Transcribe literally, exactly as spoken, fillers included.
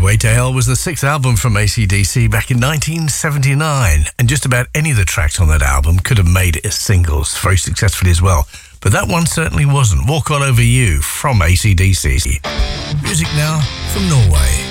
Highway to Hell was the sixth album from A C D C back in nineteen seventy-nine, and just about any of the tracks on that album could have made it as singles very successfully as well. But that one certainly wasn't. Walk All Over You from A C D C. Music now from Norway.